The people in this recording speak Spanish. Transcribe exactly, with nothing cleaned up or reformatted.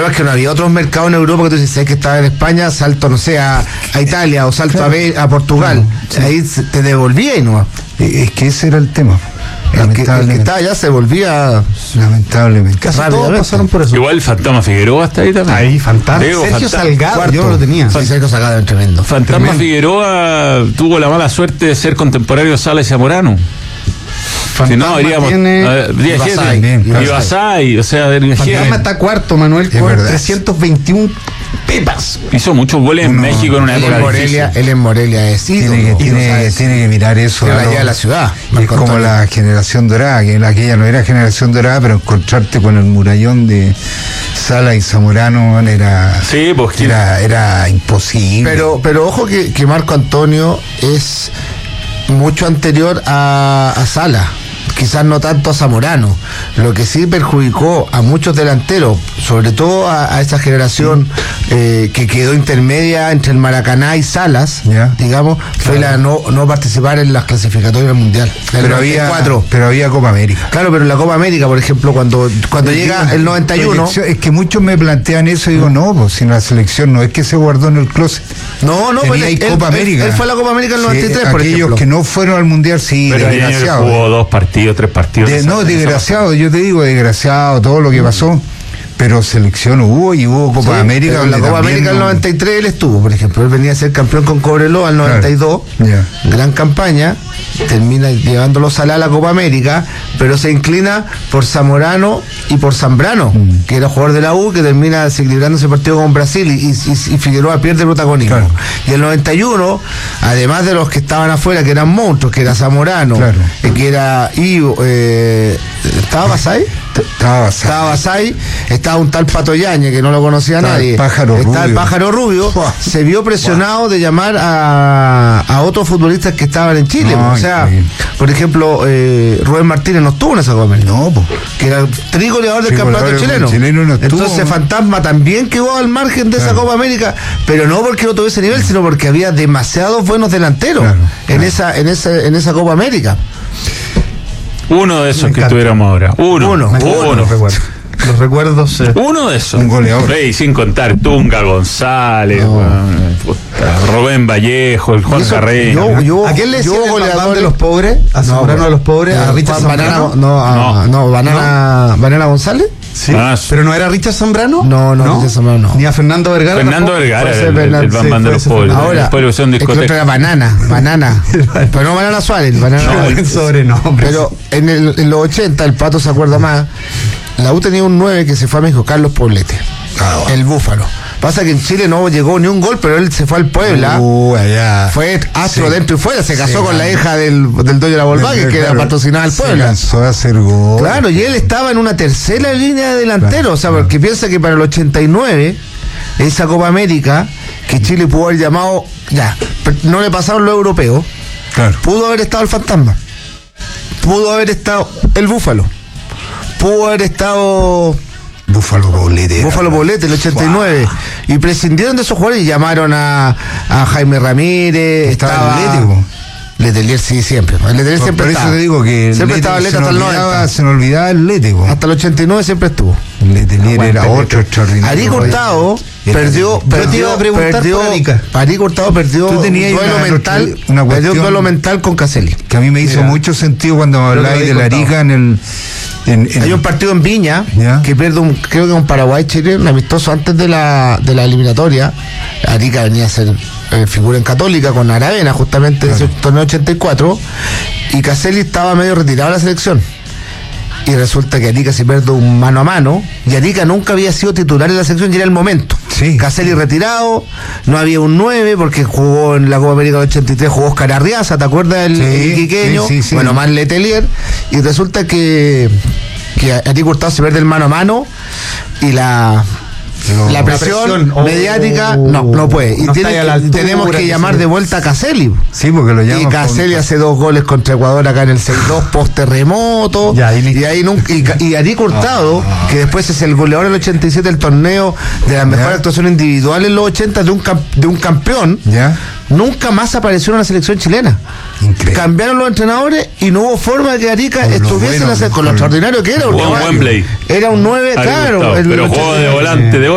es que no había otros mercados en Europa que tú dices, que estaba en España, salto, no sé, a, a Italia o salto claro. a, B, a Portugal. Sí. Ahí te devolvía y no. Es que ese era el tema. El que, el que estaba allá se volvía lamentablemente. Casi todos pasaron por eso. Igual el Fantasma Figueroa está ahí también. Ahí, Fantasma. Diego, Sergio Fantasma. Salgado, Cuarto. yo no lo tenía. Sí, Sergio Salgado es tremendo. Fantasma tremendo. Figueroa tuvo la mala suerte de ser contemporáneo de Salas y Zamorano. Si no, iríamos. Y Basay, o sea, de energía. Fantasma está cuarto, Manuel, con trescientos veintiún pepas. Hizo muchos goles en Uno, México en una él época en Morelia, difícil. Él en Morelia es ídolo. Tiene que, tiene, tiene que mirar eso. Que allá de la ciudad. Es como la generación dorada, que aquella no era generación dorada, pero encontrarte con el murallón de Sala y Zamorano era, sí, pues, era, era imposible. Pero, pero ojo que, que Marco Antonio es mucho anterior a, a Sala. Quizás no tanto a Zamorano, lo que sí perjudicó a muchos delanteros, sobre todo a, a esa generación eh, que quedó intermedia entre el Maracaná y Salas, yeah. digamos, fue claro. la no, no participar en las clasificatorias del Mundial. Pero había, pero había Copa América. Claro, pero en la Copa América, por ejemplo, cuando, cuando llega digo, el noventa y uno... Es que muchos me plantean eso y digo, no, pues si la selección no es que se guardó en el closet. No, no, pues él, Copa él, América. Él fue a la Copa América en el noventa y tres, sí, por aquellos ejemplo. Que no fueron al Mundial, sí, pero desgraciado. Jugó dos partidos, tres partidos. De, no, desgraciado, yo te digo, desgraciado, todo lo que pasó. Pero selección hubo y hubo Copa sí, América. En la Copa América del no... noventa y tres él estuvo, por ejemplo. Él venía a ser campeón con Cobreloa al noventa y dos. Claro. Yeah. Gran campaña. Termina llevándolos a la, la Copa América, pero se inclina por Zamorano y por Zambrano, mm. que era jugador de la U, que termina desequilibrando ese partido con Brasil y, y, y Figueroa pierde protagonismo. Claro. Y el noventa y uno, además de los que estaban afuera, que eran monstruos, que era Zamorano, claro. eh, que era Ivo, eh, ¿estaba Basay? Estaba Basay. Estaba Basay, estaba un tal Pato Yañez, que no lo conocía estaba nadie. El pájaro estaba rubio. el Pájaro Rubio. Wow. Se vio presionado wow. de llamar a, a otros futbolistas que estaban en Chile. No, o sea, sí. por ejemplo, eh, Rubén Martínez no estuvo en esa Copa América. No, po. Que era el trigoleador del sí, campeonato chileno. chileno no estuvo, Entonces, ¿no? Fantasma también quedó al margen de claro. esa Copa América, pero no porque no tuviese nivel, sino porque había demasiados buenos delanteros claro, en claro. esa, en esa, en esa Copa América. Uno de esos que tuviéramos ahora. Uno. Uno. Uno. uno. uno. Los recuerdos. Eh. Uno de esos. Un goleador. Hey, sin contar Tunga González, no. bueno, puta, Rubén Vallejo, el Juan Carrera. ¿A quién le decía goleador de los pobres? ¿A Zamorano no, de los pobres? ¿A Richard Zambrano? No, a, no, no, Banana, no. ¿Banana González? Sí. Ah, ¿pero no era Richard Zambrano? No, no, ¿no? Richard Zambrano no. Ni a Fernando Vergara. Fernando Vergara, el, el, el Bambán de los pobres. Ahora, es que otro era Banana, Banana. Pero no Banana Suárez, Banana. No, el sobrenombre. Pero en, el, en los ochenta, el Pato se acuerda más, la U tenía un nueve que se fue a México, Carlos Poblete, ah, el Búfalo. Pasa que en Chile no llegó ni un gol, pero él se fue al Puebla. Uh, allá. Fue astro sí. dentro y fuera, se casó sí, con la hija del, del dueño de la Volkswagen, que era patrocinada al Puebla. Se cansó a hacer gol. Claro, y él estaba en una tercera línea de delantero, claro, o sea, porque claro. piensa que para el ochenta y nueve, esa Copa América, que Chile pudo haber llamado, ya, no le pasaron los europeos, claro. pudo haber estado el Fantasma, pudo haber estado el Búfalo, pudo haber estado Búfalo Poblete. Búfalo Poblete, el ochenta y nueve. Wow. Y prescindieron de esos jugadores y llamaron a, a Jaime Ramírez. Estaba el Atlético. Letelier sí, siempre. El Letelier siempre por estaba. Por eso te digo que siempre estaba Leta hasta el noventa. Se nos olvidaba el Atlético. Hasta el ochenta y nueve siempre estuvo. El Letelier era otro extraordinario. Ari Hurtado perdió, perdió, perdió, Ari Hurtado perdió un duelo mental, una perdió un duelo mental con Caselli. Que a mí me hizo Mira. mucho sentido cuando habláis de la Arica en el... En, en Hay un partido en Viña ¿ya? que pierde un, creo que un Paraguay-Chile, un amistoso antes de la, de la eliminatoria. Arica venía a ser eh, figura en Católica con Aravena justamente claro. en ese torneo ochenta y cuatro, y Caselli estaba medio retirado de la selección. Y resulta que Arica se pierde un mano a mano, y Arica nunca había sido titular en la selección y era el momento. Sí. Caselli retirado, no había un nueve porque jugó en la Copa América del ochenta y tres, jugó Oscar Arriaza, ¿te acuerdas? El, sí, el iquiqueño, sí, sí, sí. bueno, más Letelier, y resulta que, que Arica Hurtado se pierde el mano a mano y la... No. La presión, la presión oh, mediática oh, no, no puede. Y no tiene que, altura, tenemos que llamar de vuelta a Caselli. Sí, porque lo llaman. Y Caselli con... hace dos goles contra Ecuador acá en el seis dos post terremoto. Ya, y, y ahí nunca. Y, y Arica Hurtado, ah, que después es el goleador del ochenta y siete del torneo de las mejores actuaciones individuales en los ochenta de un, de un campeón. Ya. Nunca más apareció en la selección chilena. Increíble. Cambiaron los entrenadores y no hubo forma de que Arica con estuviese bueno, en la selección. Con lo extraordinario que era. Wembley. Era un nueve, claro. El, pero juego de volante de